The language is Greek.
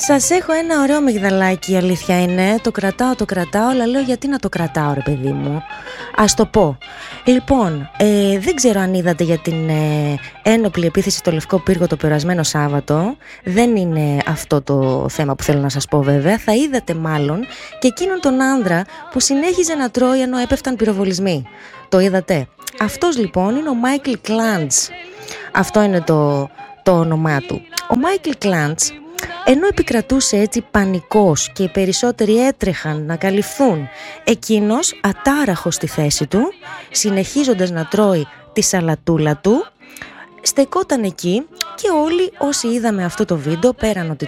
Σας έχω ένα ωραίο μυγδαλάκι, η αλήθεια είναι. Το κρατάω, αλλά λέω γιατί να το κρατάω, ρε παιδί μου. Ας το πω. Λοιπόν, δεν ξέρω αν είδατε για την ένοπλη επίθεση στο Λευκό Πύργο το περασμένο Σάββατο. Δεν είναι αυτό το θέμα που θέλω να σας πω, βέβαια. Θα είδατε μάλλον και εκείνον τον άνδρα που συνέχιζε να τρώει ενώ έπεφταν πυροβολισμοί. Το είδατε? Αυτός λοιπόν είναι ο Μάικλ Κλάντς. Αυτό είναι το όνομά του. Ο Μάικλ Κλάντς, ενώ επικρατούσε έτσι πανικός και οι περισσότεροι έτρεχαν να καλυφθούν, εκείνος ατάραχος στη θέση του, συνεχίζοντας να τρώει τη σαλατούλα του, στεκόταν εκεί και όλοι όσοι είδαμε αυτό το βίντεο, πέραν ότι